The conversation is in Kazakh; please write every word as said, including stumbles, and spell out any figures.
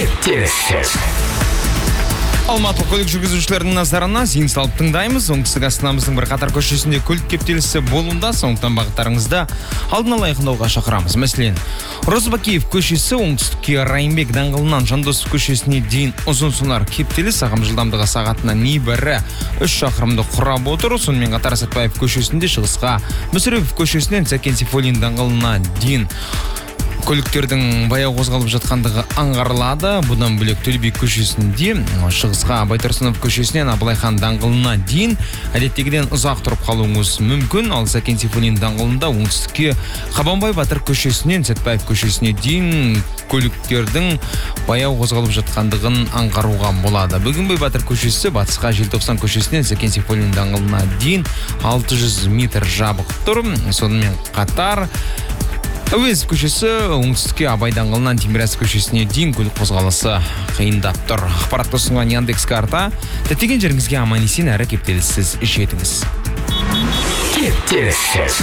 Кептеліссіз. Алматы көлік жүргізушілерінің назарына зейін салып тыңдаймыз. Оңтүстік астанамыздың бірқатар көшесінде көлік кептелісі болуында, сондықтан бағыттарыңызды алдын ала айқындауға шақырамыз. Мәселен, Розыбакиев көшесі оңтүстікке Райымбек даңғылынан Жандосов көшесіне дейін ұзын сонар кептеліс, ағым жылдамдығы сағатына небәрі үш шақырымды құрап отыр. Сонымен қатар Сәтбаев көшесінде шығысқа Мүсірепов көшесінен Сәкен Сейфуллин даңғылына дейін көліктердің баяу қозғалып жатқандығы аңғарылады. Бұдан бөлек Төлебек көшесінде шығысқа Байтұрсынов көшесінен Абылайхан даңғылына дейін әдеттегіден ұзақ тұрып қалуыңыз мүмкін. Ал Сәкен Сейфуллин даңғылында оңтүстікке Қабанбай Батыр көшесінен Сәтбаев көшесіне дейін көліктердің баяу қозғалып жатқандығын аңғаруға болады. Бөгенбай Батыр көшесі батысқа Желтоқсан көшесінен Сәкен Сейфуллин даңғылына дейін алты жүз метр жабық тұр. Сонымен қатар Әуезов көшесі оңтүстікке Абай даңғылынан Тимирязев көшесіне дейін көлік қозғалысы қиындап тұр. Ақпаратты ұсынған Яндекс карта. Діттеген жеріңізге аман есен әрі кептеліссіз жетіңіз. Кептеліссіз.